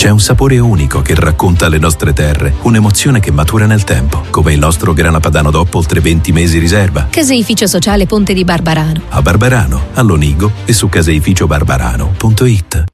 C'è un sapore unico che racconta le nostre terre, un'emozione che matura nel tempo, come il nostro grana padano DOP oltre 20 mesi riserva. Caseificio sociale Ponte di Barbarano. A Barbarano, a Lonigo e su caseificiobarbarano.it.